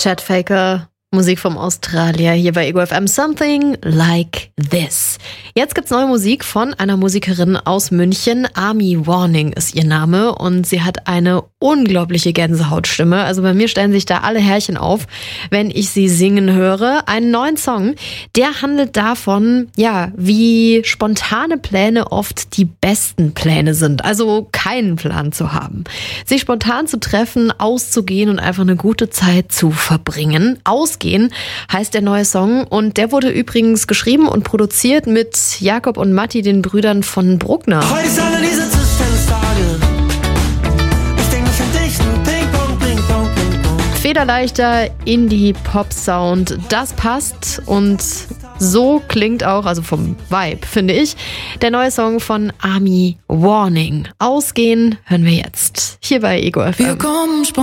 Chad Faker, Musik vom Australier, hier bei Ego FM, Something Like This. Jetzt gibt's neue Musik von einer Musikerin aus München. Ami Warning ist ihr Name und sie hat eine unglaubliche Gänsehautstimme. Also bei mir stellen sich da alle Härchen auf, wenn ich sie singen höre. Einen neuen Song, der handelt davon, ja, wie spontane Pläne oft die besten Pläne sind. Also keinen Plan zu haben. Sich spontan zu treffen, auszugehen und einfach eine gute Zeit zu verbringen. Ausgehen heißt der neue Song und der wurde übrigens geschrieben und produziert mit Jakob und Matti, den Brüdern von Bruckner. Heute ist alle diese Zuständstage. Ich denke, für dich ein Ping-Pong, Ping-Pong, Ping-Pong. Federleichter Indie-Pop-Sound, das passt und so klingt auch, also vom Vibe, finde ich, der neue Song von Ami Warning. Ausgehen hören wir jetzt hier bei Ego FM. Wir kommen